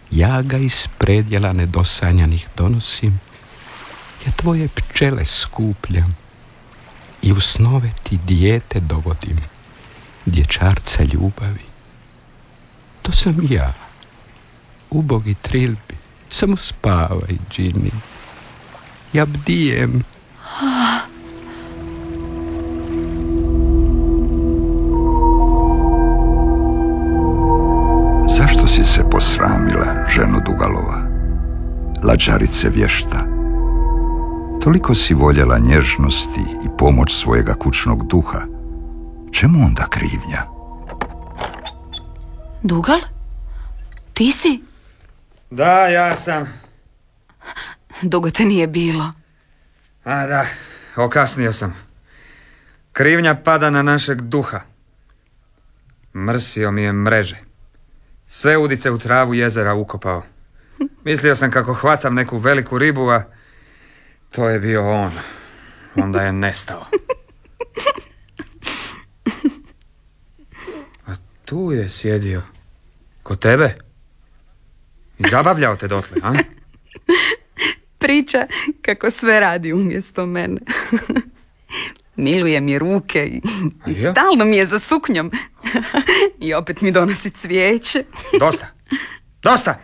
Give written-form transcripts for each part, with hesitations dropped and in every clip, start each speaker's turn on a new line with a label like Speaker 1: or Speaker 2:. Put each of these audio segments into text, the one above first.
Speaker 1: Ja ga iz predjela nedosanjanih donosim, ja tvoje pčele skupljam i u snove ti dijete dovodim, dječarca ljubavi. To sam ja, ubogi Trilbi, samo spavaj, Džini. Ja bdijem.
Speaker 2: Zašto si se posramila, ženo Dugalova, lađarice vješta? Toliko si voljela nježnosti i pomoć svojega kućnog duha. Čemu onda krivnja?
Speaker 3: Dugal? Ti si?
Speaker 4: Da, ja sam.
Speaker 3: Dugo te nije bilo.
Speaker 4: A da, okasnio sam. Krivnja pada na našeg duha. Mrsio mi je mreže. Sve udice u travu jezera ukopao. Mislio sam kako hvatam neku veliku ribu, a to je bio on. Onda je nestao. A tu je sjedio. Kod tebe. I zabavljao te dotle, a?
Speaker 3: Priča kako sve radi umjesto mene. Miluje mi ruke i stalno mi je za suknjom. I opet mi donosi cvijeće.
Speaker 4: Dosta! Dosta!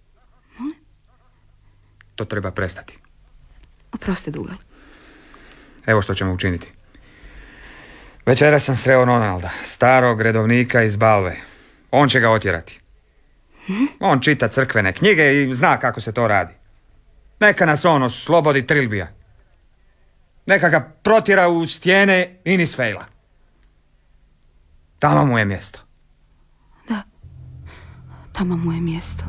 Speaker 4: To treba prestati.
Speaker 3: Oprosti, Dugal.
Speaker 4: Evo što ćemo učiniti. Večeras sam sreo Ronalda, starog redovnika iz Balve. On će ga otjerati. On čita crkvene knjige i zna kako se to radi. Neka nas on oslobodi Trilbija. Neka ga protjera u stijene Inisfejla. Tamo mu je mjesto.
Speaker 3: Da, tamo mu je mjesto.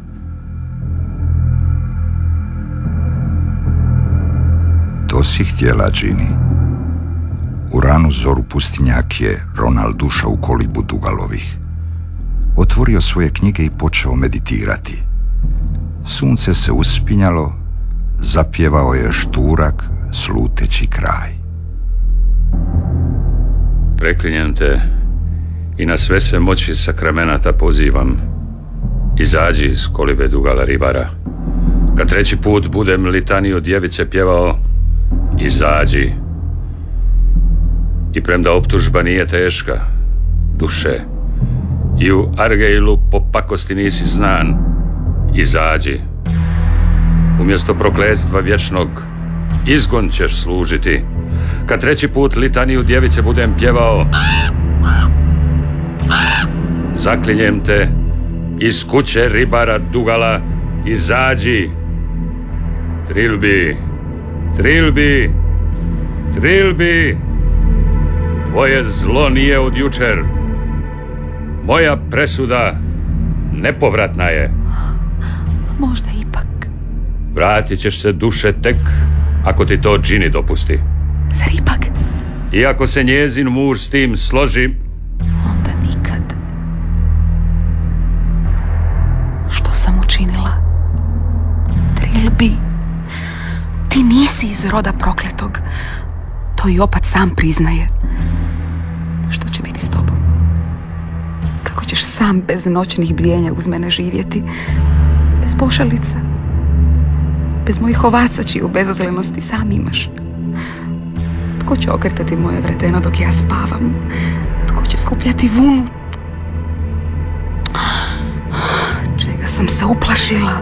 Speaker 2: To si htjela, Džini. U ranu zoru pustinjak je Ronald ušao u kolibu Dugalovih. Otvorio svoje knjige i počeo meditirati. Sunce se uspinjalo, zapjevao je šturak, sluteći kraj.
Speaker 5: Preklinjem te i na sve se moći sakramenata pozivam. Izađi iz kolibe Dugala ribara. Kad treći put budem litaniju djevice pjevao, izađi. I premda optužba nije teška, duše, i u Argeilu po pakosti nisi znan, izađi. Umjesto prokletstva vječnog, izgon ćeš služiti. Kad treći put litaniju djevice budem pjevao, zaklinjem te, iz kuće ribara Dugala, izađi. Trilbi, Trilbi, Trilbi, tvoje zlo nije od jučer. Moja presuda nepovratna je.
Speaker 3: Možda ipak.
Speaker 5: Vratit ćeš se, duše, tek ako ti to Džini dopusti.
Speaker 3: Zar ipak?
Speaker 5: I ako se njezin muž s tim složi,
Speaker 3: onda nikad. Što sam učinila? Trilbi, ti nisi iz roda prokletog. To i opat sam priznaje. Što će biti s tobom? Kako ćeš sam bez noćnih bdijenja uz mene živjeti? Bez pošalica? Bez mojih ovaca čiju bezazlenosti sam imaš? Tko će okretati moje vreteno dok ja spavam? Tko će skupljati vunu? Čega sam se uplašila?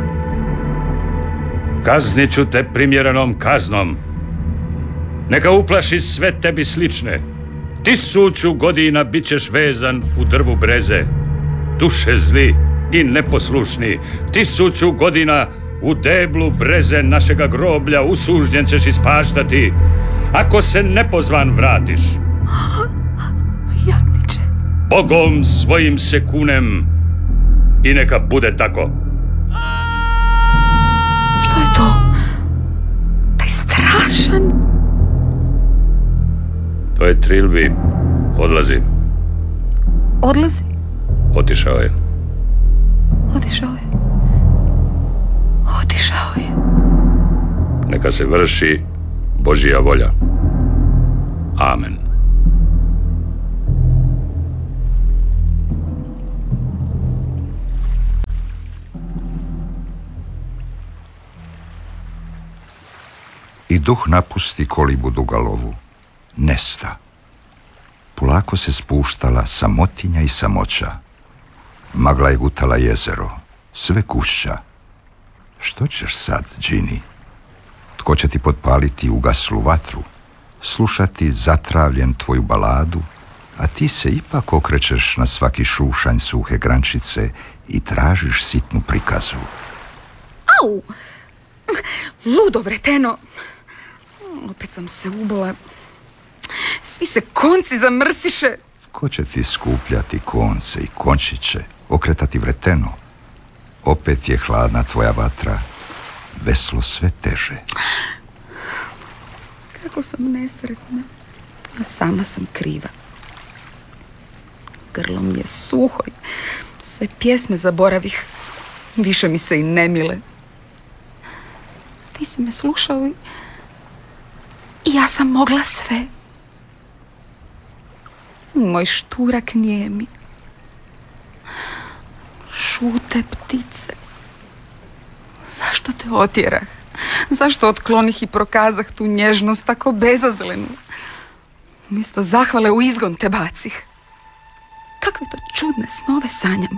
Speaker 5: kaznit ću te primjerenom kaznom. Neka uplaši sve tebi slične. 1000 godina bit ćeš vezan u drvu breze. Duše zli i neposlušni, 1000 godina u deblu breze našega groblja usužnjen ćeš ispaštati, ako se nepozvan vratiš.
Speaker 3: Jadniče.
Speaker 5: Bogom svojim se kunem i neka bude tako.
Speaker 3: Što je to? Taj strašan...
Speaker 5: To je Trilbi. Odlazi.
Speaker 3: Odlazi?
Speaker 5: Otišao je.
Speaker 3: Otišao je. Otišao je.
Speaker 5: Neka se vrši Božja volja. Amen.
Speaker 2: I duh napusti kolibu dugalovu. Nesta. Polako se spuštala samotinja i samoća. Magla je gutala jezero, sve gušća. Što ćeš sad, Džini? Tko će ti potpaliti ugaslu vatru, slušati zatravljen tvoju baladu, a ti se ipak okrećeš na svaki šušanj suhe grančice i tražiš sitnu prikazu.
Speaker 3: Au! Ludo vreteno! Opet sam se ubola. Svi se konci zamrsiše.
Speaker 2: Ko će ti skupljati konce i končiće, okretati vreteno? Opet je hladna tvoja vatra, veslo sve teže.
Speaker 3: Kako sam nesretna, a sama sam kriva. Grlo mi je suho i sve pjesme zaboravih. Više mi se i ne mile. Ti si me slušao i ja sam mogla sve. Moj šturak nijemi. Šute ptice. Zašto te otjerah? Zašto otklonih i prokazah tu nježnost tako bezazlenu? Umjesto zahvale u izgon te bacih. Kakve to čudne snove sanjam.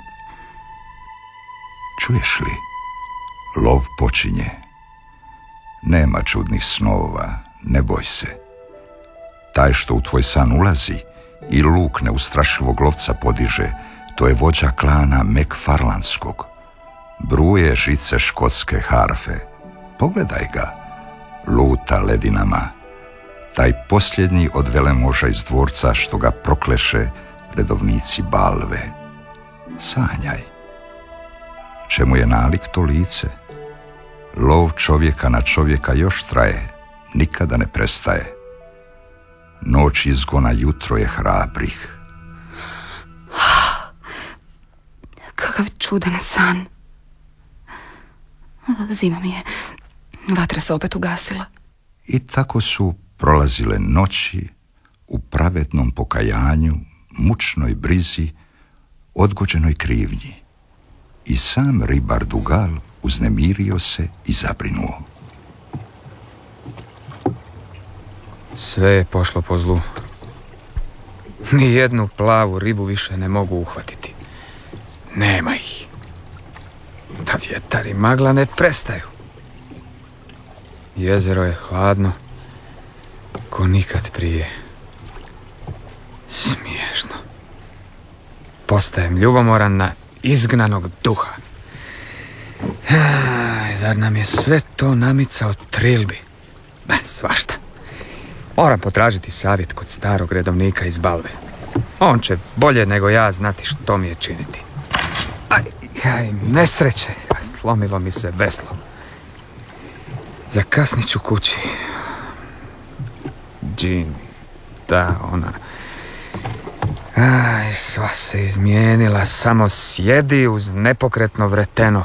Speaker 2: Čuješ li? Lov počinje. Nema čudnih snova, ne boj se. Taj što u tvoj san ulazi i luk neustrašivog lovca podiže, to je vođa klana Mekfarlanskog. Bruje žice škotske harfe. Pogledaj ga, luta ledinama. Taj posljednji od velemoža iz dvorca što ga prokleše redovnici Balve. Sanjaj. Čemu je nalik to lice? Lov čovjeka na čovjeka još traje, nikada ne prestaje. Noć izgona, jutro je hrabrih.
Speaker 3: Kakav čudan san. Zima mi je. Vatra se opet ugasila.
Speaker 2: I tako su prolazile noći u pravednom pokajanju, mučnoj brizi, odgođenoj krivnji. I sam ribar Dugal uznemirio se i zabrinuo.
Speaker 4: Sve je pošlo po zlu. Ni jednu plavu ribu više ne mogu uhvatiti. Nema ih. Da vjetar i magla ne prestaju. Jezero je hladno ko nikad prije. Smiješno. Postajem ljubomoran na izgnanog duha. Zar nam je sve to namicao trilbi? Svašta. Moram potražiti savjet kod starog redovnika iz Balve. On će bolje nego ja znati što mi je činiti. Aj, nesreće, slomilo mi se veslo. Zakasnit ću kući. Džini, da, ona... Aj, sva se izmijenila, samo sjedi uz nepokretno vreteno.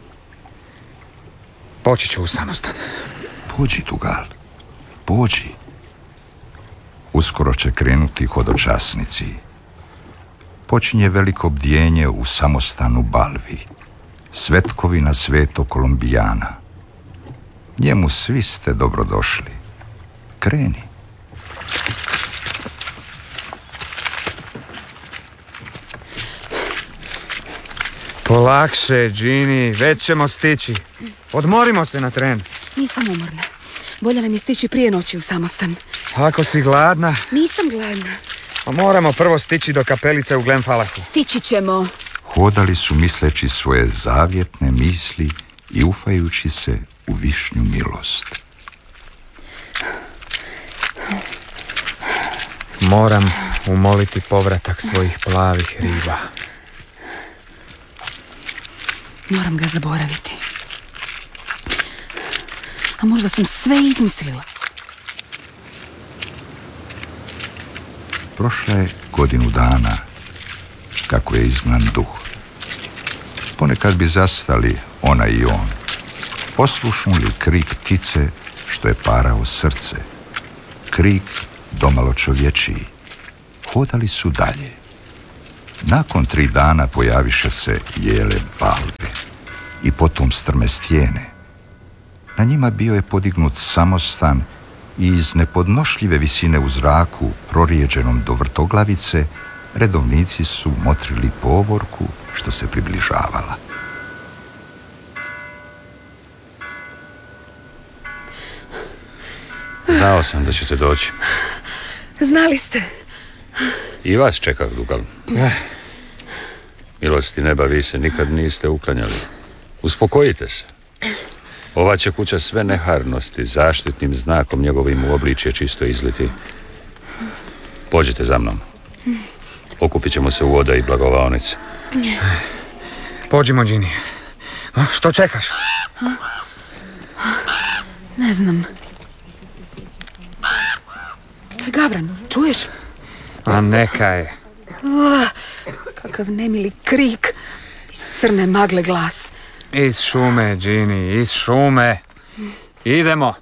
Speaker 4: Poći ću u samostan.
Speaker 2: Pođi, Dugal, pođi. Uskoro će krenuti hodočasnici. Počinje veliko bdjenje u samostanu Balvi, svetkovina Svetog Kolumbijana. Njemu svi ste dobrodošli. Kreni.
Speaker 4: Polakše, Džini, već ćemo stići. Odmorimo se na tren.
Speaker 3: Nisam umorna. Bolje nam je stići prije noći u samostan.
Speaker 4: Ako si gladna...
Speaker 3: Nisam gladna.
Speaker 4: Moramo prvo stići do kapelice u Glenfalahu.
Speaker 3: Stići ćemo.
Speaker 2: Hodali su misleći svoje zavjetne misli i ufajući se u višnju milost.
Speaker 4: Moram umoliti povratak svojih plavih riba.
Speaker 3: Moram ga zaboraviti. A možda sam sve izmislila.
Speaker 2: Prošla je godinu dana kako je izgnan duh. Ponekad bi zastali ona i on, poslušnuli krik ptice što je parao srce, krik domalo čovječiji. Hodali su dalje. Nakon 3 dana pojaviše se jele Balve i potom strme stijene. Na njima bio je podignut samostan i iz nepodnošljive visine u zraku, prorijeđenom do vrtoglavice, redovnici su motrili povorku što se približavala.
Speaker 5: Znao sam da ćete doći.
Speaker 3: Znali ste.
Speaker 5: I vas čekah, Dugal. Milosti neba, vi se nikad niste uklanjali. Uspokojite se. Ova će kuća sve neharnosti zaštitnim znakom njegovim u obličje čisto izliti. Pođite za mnom. Okupit ćemo se u oda i blagovaonice.
Speaker 4: Pođimo, Ginny. Što čekaš?
Speaker 3: Ne znam. To je Gavran, čuješ?
Speaker 4: A neka je.
Speaker 3: Kakav nemili krik. Iz crne magle glas.
Speaker 4: Iz šume, Ginny, iz šume. Idemo.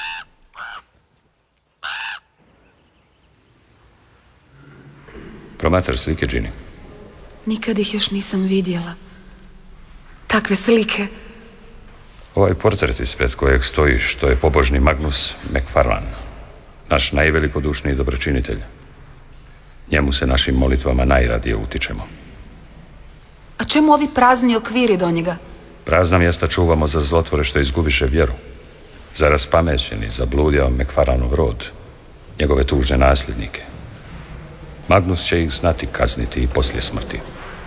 Speaker 5: Promatraš slike, Ginny?
Speaker 3: Nikad ih još nisam vidjela. Takve slike.
Speaker 5: Ovaj portret ispred kojeg stojiš, to je pobožni Magnus McFarlane, naš najvelikodušniji dobročinitelj. Njemu se našim molitvama najradije utičemo.
Speaker 3: A čemu ovi prazni okviri do njega?
Speaker 5: Prazna mjesta čuvamo za zlotvore što izgubiše vjeru, za raspamećeni, zabludjao McFarlanov rod, njegove tužne nasljednike. Magnus će ih znati kazniti i poslije smrti.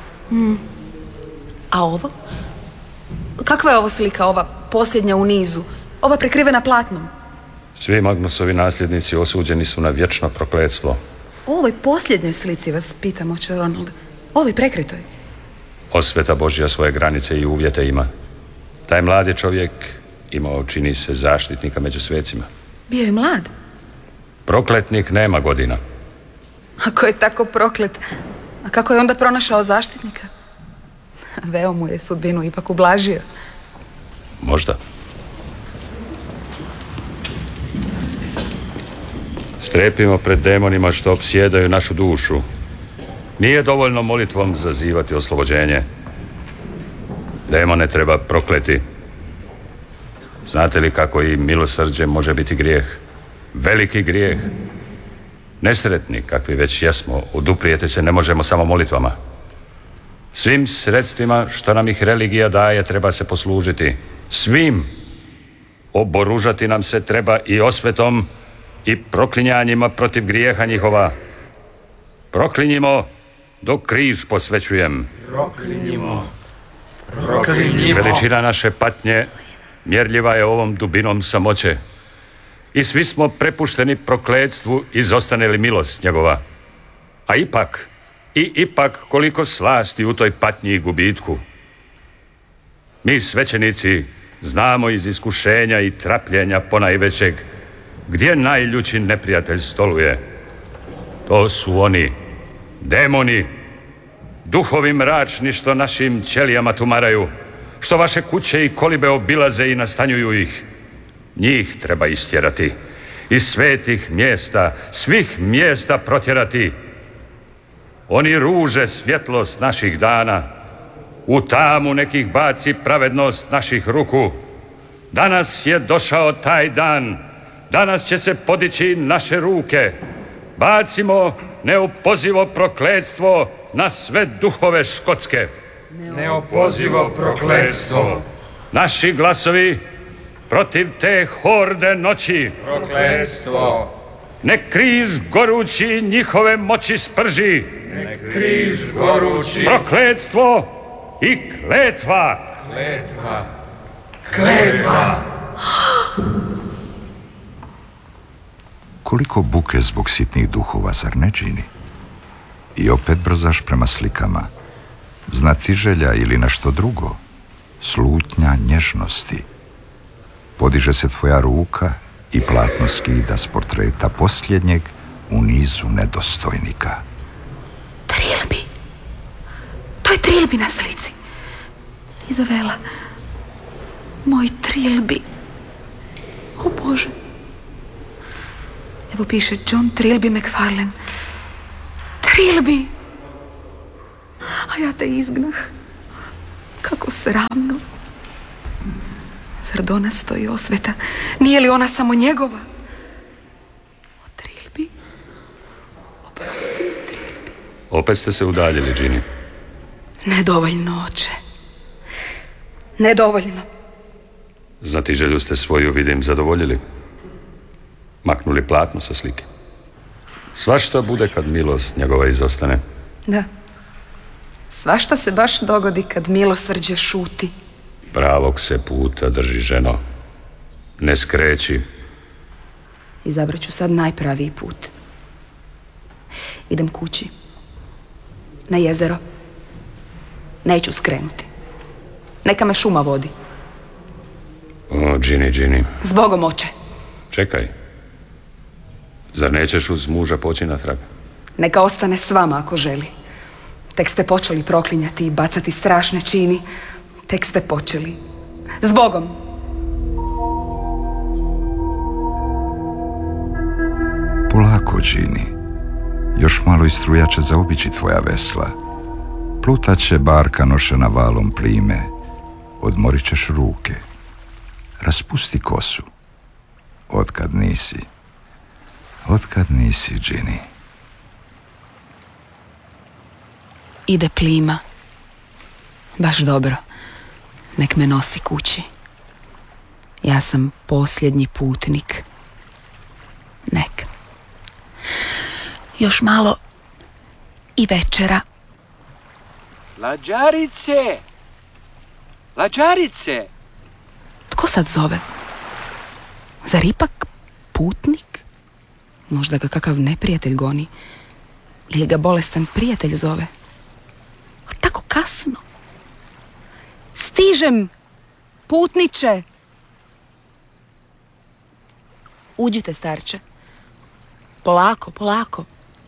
Speaker 3: A ovo? Kakva je ovo slika, ova posljednja u nizu? Ova prekrivena platnom?
Speaker 5: Svi Magnusovi nasljednici osuđeni su na vječno prokletstvo.
Speaker 3: O ovoj posljednjoj slici vas pitam, oče Ronald. Ovoj prekritoj.
Speaker 5: Osveta Božja svoje granice i uvjete ima. Taj mladi čovjek imao, čini se, zaštitnika među svecima.
Speaker 3: Bio je mlad.
Speaker 5: Prokletnik nema godina.
Speaker 3: Ako je tako proklet, a kako je onda pronašao zaštitnika? Veo mu je sudbinu ipak ublažio.
Speaker 5: Možda. Strepimo pred demonima što opsjedaju našu dušu. Nije dovoljno molitvom zazivati oslobođenje. Demone treba prokleti. Znate li kako i milosrđe može biti grijeh? Veliki grijeh. Nesretni, kakvi već jesmo, oduprijeti se ne možemo samo molitvama. Svim sredstvima što nam ih religija daje treba se poslužiti. Svim. Oboružati nam se treba i osvetom i proklinjanjima protiv grijeha njihova. Proklinjimo dok križ posvećujem.
Speaker 4: Proklinjimo.
Speaker 5: Veličina naše patnje mjerljiva je ovom dubinom samoće. I svi smo prepušteni prokletstvu, izostane li milost njegova. A ipak koliko slasti u toj patnji i gubitku. Mi svećenici znamo iz iskušenja i trapljenja ponajvećeg gdje najljući neprijatelj stoluje. To su oni, demoni, duhovi mračni što našim ćelijama tumaraju, što vaše kuće i kolibe obilaze i nastanjuju ih. Njih treba istjerati, iz svetih mjesta, svih mjesta protjerati. Oni ruže svjetlost naših dana, u tamu nekih baci pravednost naših ruku. Danas je došao taj dan, danas će se podići naše ruke. Bacimo neopozivo prokletstvo na sve duhove škotske.
Speaker 6: Neopozivo prokletstvo.
Speaker 5: Naši glasovi protiv te horde noći.
Speaker 6: Prokletstvo.
Speaker 5: Nek križ gorući njihove moći sprži.
Speaker 6: Nek križ gorući.
Speaker 5: Prokletstvo i kletva.
Speaker 6: Kletva. Kletva.
Speaker 2: Koliko buke zbog sitnih duhova, zar ne, Ginny? I opet brzaš prema slikama. Znatiželja ili nešto drugo? Slutnja nježnosti. Podiže se tvoja ruka i platno skida s portreta posljednjeg u nizu nedostojnika.
Speaker 3: Trilby. To je Trilby na slici. Izabela. Moj Trilby. O Bože. Evo piše John Trilby McFarlane. Trilby! A ja te izgnah. Kako sramno. Zar do nas stoji osveta? Nije li ona samo njegova? O Trilbi? Oprosti mi, Trilbi.
Speaker 5: Opet ste se udaljili, Ginny.
Speaker 3: Nedovoljno, oče. Nedovoljno.
Speaker 5: Znatiželju ste svoju, vidim, zadovoljili. Maknuli platno sa slike. Svašta bude kad milost njegova izostane.
Speaker 3: Da. Svašta se baš dogodi kad milosrđe šuti.
Speaker 5: Pravog se puta drži, ženo. Ne skreći.
Speaker 3: Izabrat ću sad najpraviji put. Idem kući. Na jezero. Neću skrenuti. Neka me šuma vodi.
Speaker 5: O, Ginny.
Speaker 3: Zbogom, oče.
Speaker 5: Čekaj. Zar nećeš uz muža poći natrag?
Speaker 3: Neka ostane s vama ako želi. Tek ste počeli proklinjati i bacati strašne čini. Tek ste počeli. Zbogom!
Speaker 2: Polako, Ginny. Još malo i struja će zaobići tvoja vesla. Plutaće barka nošena valom plime. Odmorit ćeš ruke. Raspusti kosu. Otkad nisi, Ginny.
Speaker 3: Ide plima. Baš dobro. Nek me nosi kući. Ja sam posljednji putnik. Nek. Još malo i večera.
Speaker 7: Lađarice!
Speaker 3: Tko sad zove? Zar ipak putnik? Možda ga kakav neprijatelj goni. Ili ga bolestan prijatelj zove. A tako kasno. Stižem, putniče! Uđite, starče. Polako, polako.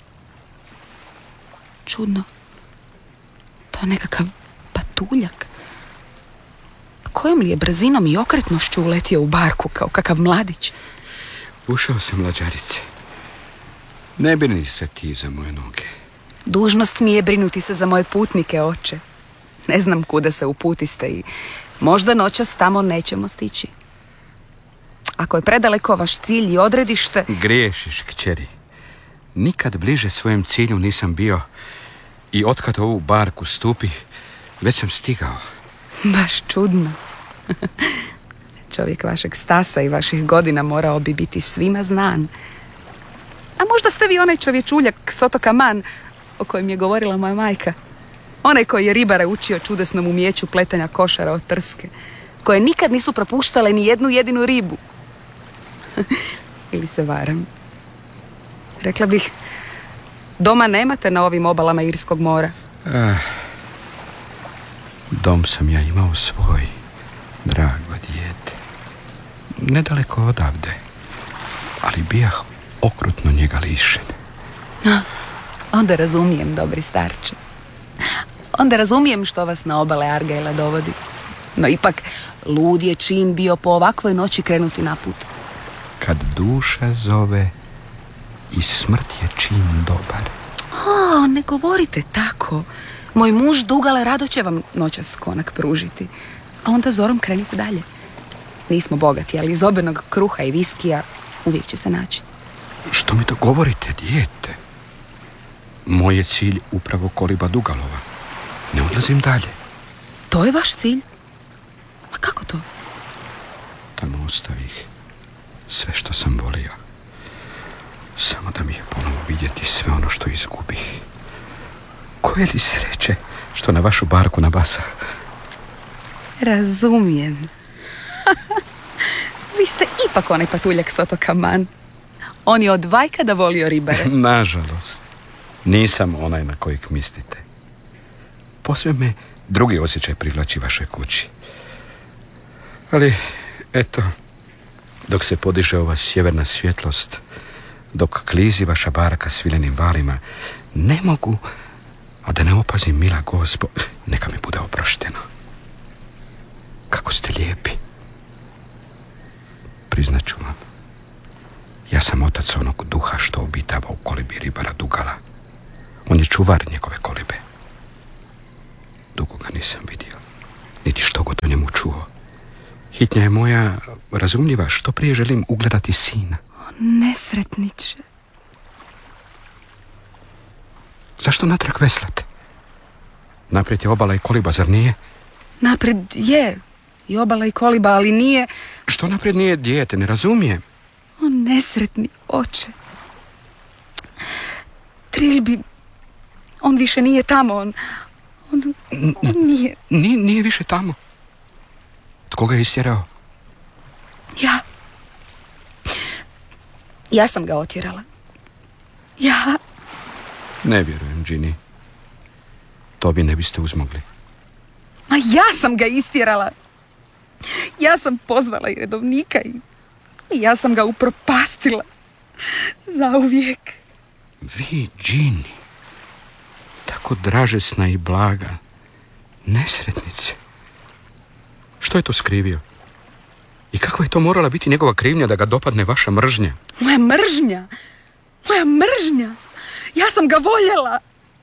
Speaker 3: Čudno. To je nekakav patuljak. Kojom li je brzinom i okretnošću uletio u barku kao kakav mladić?
Speaker 1: Ušao sam, Lađarice. Ne brini se ti za moje noge.
Speaker 3: Dužnost mi je brinuti se za moje putnike, oče. Ne znam kuda se uputiste i možda noćas tamo nećemo stići. Ako je predaleko vaš cilj i odredište...
Speaker 1: Griješiš, kćeri. Nikad bliže svojem cilju nisam bio i otkad ovu barku stupi, već sam stigao.
Speaker 3: Baš čudno. Čovjek vašeg stasa i vaših godina morao bi biti svima znan. A možda ste vi onaj čovječuljak s otoka Man o kojem je govorila moja majka. Onaj koji je ribare učio čudesnom umijeću pletanja košara od trske, koje nikad nisu propuštale ni jednu jedinu ribu. Ili se varam? Rekla bih, doma nemate na ovim obalama Irskog mora.
Speaker 1: Dom sam ja imao svoj, drago dijete. Nedaleko odavde, ali bijah okrutno njega lišen.
Speaker 3: Onda razumijem, dobri starče. Onda razumijem što vas na obale Argajla dovodi. No ipak, lud je čin bio po ovakvoj noći krenuti na put.
Speaker 1: Kad duša zove i smrt je čin dobar.
Speaker 3: Ne govorite tako. Moj muž Dugale rado će vam noćas konak pružiti. A onda zorom krenite dalje. Nismo bogati, ali iz obenog kruha i viskija uvijek će se naći.
Speaker 1: Što mi to govorite, dijete? Moj je cilj upravo koliba Dugalova. Ne odlazim dalje.
Speaker 3: To je vaš cilj? A kako to?
Speaker 1: Tamo ostavih sve što sam volio. Samo da mi je ponovo vidjeti sve ono što izgubih. Koje li sreće što na vašu barku nabasa?
Speaker 3: Razumijem. Vi ste ipak onaj patuljak s otoka Man. On je od vajkada volio ribare.
Speaker 1: Nažalost, nisam onaj na kojeg mislite. Posve me drugi osjećaj privlači vašoj kući. Ali, eto, dok se podiže ova sjeverna svjetlost, dok klizi vaša barka svilenim valima, ne mogu, a da ne opazim, mila Gospo, neka mi bude oprošteno. Kako ste lijepi. Priznaću vam, ja sam otac onog duha što obitava u kolibi ribara Dugala. On je čuvar njegove kolibe. Dugo ga nisam vidio, niti što god o njemu čuo. Hitnja je moja razumljiva, što prije želim ugledati sina.
Speaker 3: Nesretniče.
Speaker 1: Zašto natrag veslate? Naprijed je obala i koliba, zar nije?
Speaker 3: Naprijed je i obala i koliba, ali nije...
Speaker 1: Što naprijed nije dijete, ne razumijem.
Speaker 3: O, nesretni oče. Trilbi, on više nije tamo, on nije...
Speaker 1: Nije više tamo. Tko ga je istjerao?
Speaker 3: Ja sam ga otjerala. Ja...
Speaker 1: Ne vjerujem, Ginny. To vi ne biste uzmogli.
Speaker 3: Ma ja sam ga istjerala. Ja sam pozvala i redovnika i ja sam ga upropastila. Zauvijek.
Speaker 1: Vi, Ginny, tako dražesna i blaga, nesretnice. Što je to skrivio? I kakva je to morala biti njegova krivnja da ga dopadne vaša mržnja?
Speaker 3: Moja mržnja? Moja mržnja? Ja sam ga voljela.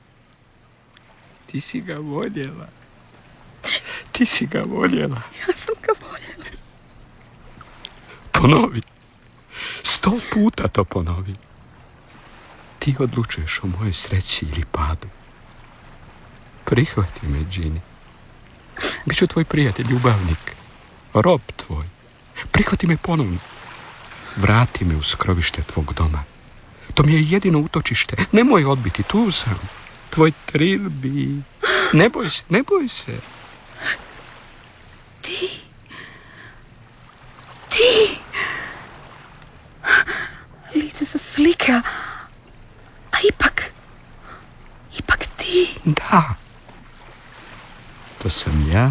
Speaker 1: Ti si ga voljela. Ti si ga voljela.
Speaker 3: Ja sam ga voljela.
Speaker 1: Ponovi. 100 puta to ponovi. Ti odlučuješ o mojoj sreći ili padu. Prihvati me, Ginny. Biću tvoj prijatelj, ljubavnik. Rob tvoj. Prihvati me ponovno. Vrati me u skrovište tvog doma. To mi je jedino utočište. Nemoj odbiti, tu sam. Tvoj Trilbi. Ne boj se, ne boj se.
Speaker 3: Ti. Lice sa slike, a ipak ti.
Speaker 1: Da. To sam ja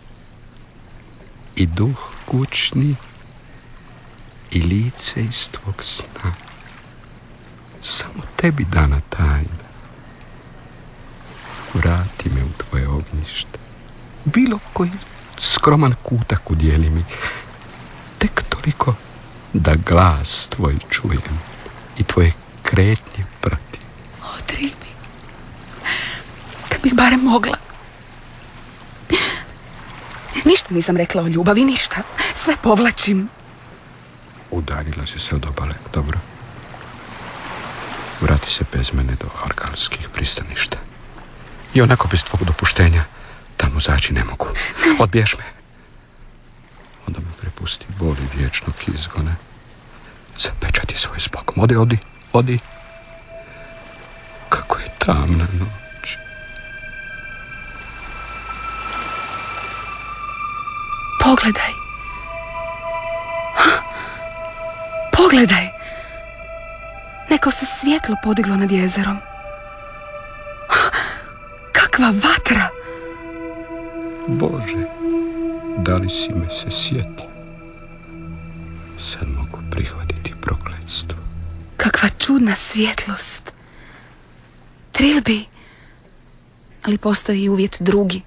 Speaker 1: i duh kućni i lice iz tvog sna. Samo tebi dana tajna. Vrati me u tvoje ognjište. Bilo koji skroman kutak udjeli mi. Tek toliko da glas tvoj čujem i tvoje kretnje pratim.
Speaker 3: Odri mi. Kad bih barem mogla. Ništa nisam rekla o ljubavi, ništa. Sve povlačim.
Speaker 1: Udaljila si se od obale, dobro. Vrati se bez mene do argalskih pristaništa. I onako bez tvog dopuštenja tamo zaći ne mogu. Odbiješ me. Onda me prepusti boli vječnog izgona. Zapečati svoj s Bogom. Odi. Kako je tamna noć.
Speaker 3: Pogledaj. Pogledaj. Neko se svjetlo podiglo nad jezerom. Kakva vatra.
Speaker 1: Bože, da li si me se sjetio? Sad mogu prihvatiti prokletstvo.
Speaker 3: Kakva čudna svjetlost. Trilbi. Ali postoji i uvjet drugi.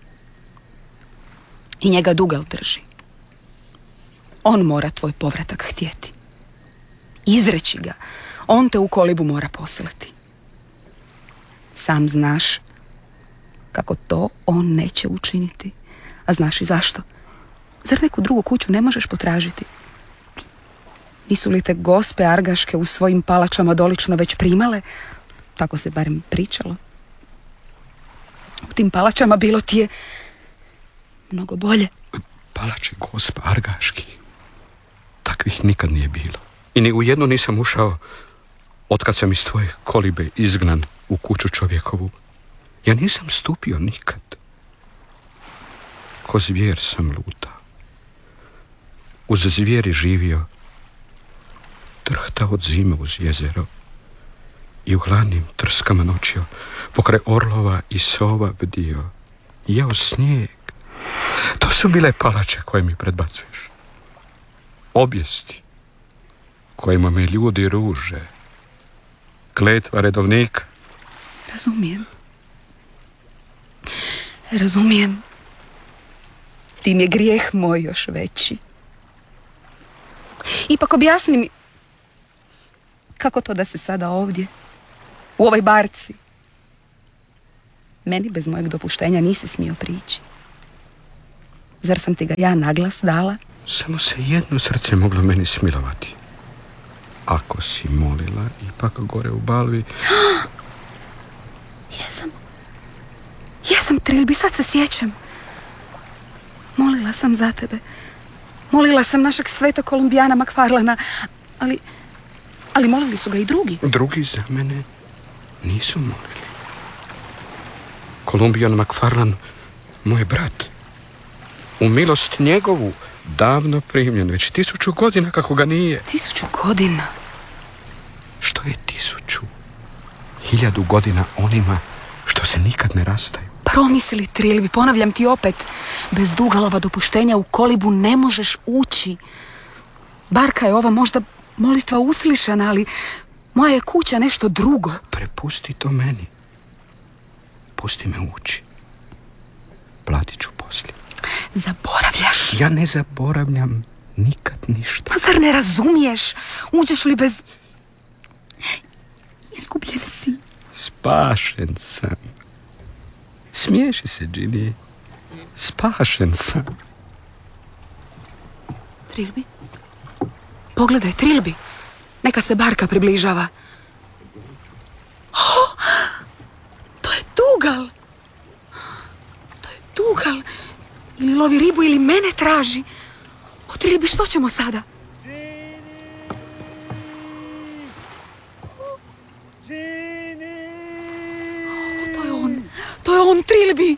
Speaker 3: I njega Dugal drži. On mora tvoj povratak htjeti. Izreći ga. On te u kolibu mora poslati. Sam znaš kako to on neće učiniti. A znaš i zašto? Zar neku drugu kuću ne možeš potražiti? Nisu li te gospe argaške u svojim palačama dolično već primale? Tako se barem pričalo. U tim palačama bilo ti je mnogo bolje.
Speaker 1: Palače gospa argaški. Takvih nikad nije bilo. I ni u jednu nisam ušao otkad sam iz tvoje kolibe izgnan u kuću čovjekovu. Ja nisam stupio nikad. Ko zvijer sam lutao. Uz zvijeri živio. Drhtao od zime uz jezero. I u hladnim trskama noćio. Pokraj orlova i sova bdio. Jeo snijeg. To su bile palače koje mi predbacuješ. Objesti kojima me ljudi ruže. Kletva redovnika.
Speaker 3: Razumijem. Tim je grijeh moj još veći. Ipak objasni mi kako to da se sada ovdje u ovoj barci meni bez mojeg dopuštenja nisi smio prići. Zar sam ti ga ja naglas dala?
Speaker 1: Samo se jedno srce moglo meni smilovati. Ako si molila, ipak gore u Balvi...
Speaker 3: Jesam, Trilbi, sad se sjećam. Molila sam za tebe. Molila sam našeg svetog Kolumbijana McFarlana, ali molili su ga i drugi.
Speaker 1: Drugi za mene nisu molili. Kolumbijan McFarlan, moj brat, u milost njegovu, davno primljen, već 1000 godina kako ga nije.
Speaker 3: 1000 godina?
Speaker 1: Što je 1000? 1000 godina onima što se nikad ne rastaju.
Speaker 3: Promisli, Trilbi, ponavljam ti opet. Bez Dugalova dopuštenja u kolibu ne možeš ući. Barka je ova možda molitva uslišana, ali moja je kuća nešto drugo.
Speaker 1: Prepusti to meni. Pusti me ući. Platit ću poslije.
Speaker 3: Zaboravljaš?
Speaker 1: Ja ne zaboravljam nikad ništa.
Speaker 3: Pa zar ne razumiješ? Uđeš li bez... Izgubljen si.
Speaker 1: Spašen sam. Smiješi se, Ginny. Spašen sam.
Speaker 3: Trilbi? Pogledaj, Trilbi. Neka se barka približava. Oh, to je Dugal. To je Dugal. Ili lovi ribu ili mene traži. O, Trilbi, što ćemo sada? To je on, Trilbi.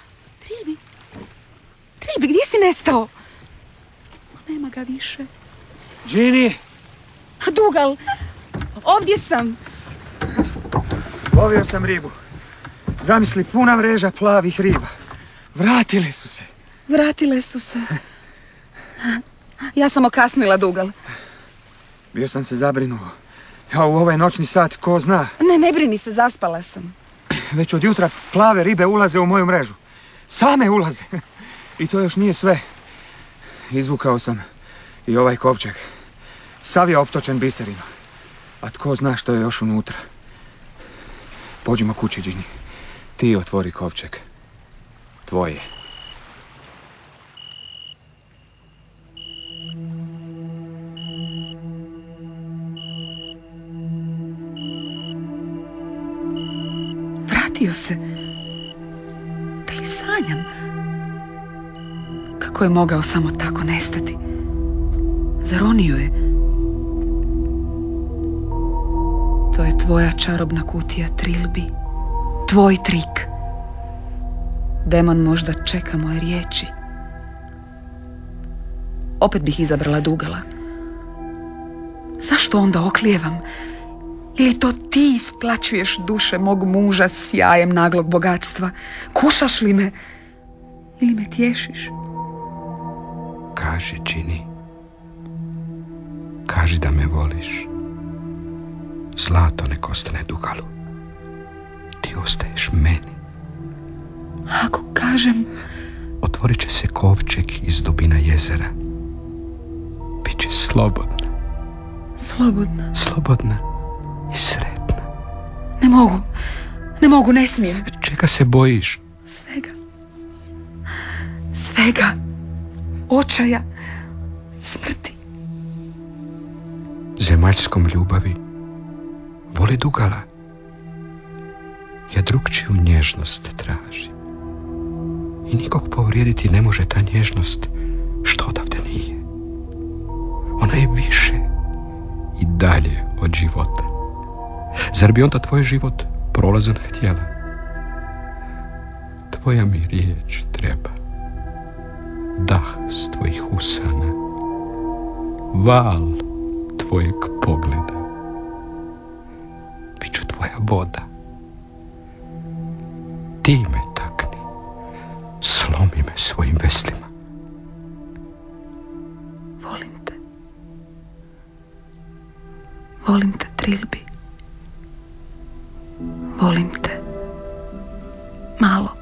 Speaker 3: Trilbi, gdje si nestao? Nema ga više.
Speaker 4: Ginny!
Speaker 3: Dugal, ovdje sam.
Speaker 4: Lovio sam ribu. Zamisli, puna mreža plavih riba. Vratile su se.
Speaker 3: Ja sam okasnila, Dugal.
Speaker 4: Bio sam se zabrinuo. Ja u ovaj noćni sat, ko zna.
Speaker 3: Ne brini se, zaspala sam.
Speaker 4: Već od jutra plave ribe ulaze u moju mrežu. Same ulaze. I to još nije sve. Izvukao sam i ovaj kovčeg. Sav je optočen biserima. A tko zna što je još unutra. Pođimo kući, Ginny. Ti otvori kovčeg. Tvoje.
Speaker 3: Vratio se. Da li sanjam? Kako je mogao samo tako nestati? Zaronio je. To je tvoja čarobna kutija, Trilbi. Tvoj trik. Demon možda čeka moje riječi. Opet bih izabrala Dugala. Zašto onda oklijevam? Ili to ti isplaćuješ duše mog muža s sjajem naglog bogatstva? Kušaš li me? Ili me tješiš?
Speaker 1: Kaži, Ginny. Kaži da me voliš. Zlato nek ostane Dugalu. Ti ostaješ meni.
Speaker 3: Ako kažem...
Speaker 1: Otvorit će se kovčeg iz dubina jezera. Biće slobodna.
Speaker 3: Slobodna?
Speaker 1: Slobodna i sretna.
Speaker 3: Ne mogu, ne smijem.
Speaker 1: Čega se bojiš?
Speaker 3: Svega. Očaja. Smrti.
Speaker 1: Zemaljskom ljubavi voli Dugala. Ja drugčiju nježnost tražim. I nikog povrijediti ne može ta nježnost što odavde nije. Ona je više i dalje od života. Zar bi onda tvoj život prolazan htjela? Tvoja mi riječ treba. Dah s tvojih usana. Val tvojeg pogleda. Biću tvoja voda. Ti me takni. Slomi me svojim veslima.
Speaker 3: Volim te, Trilbi. Volim te. Malo.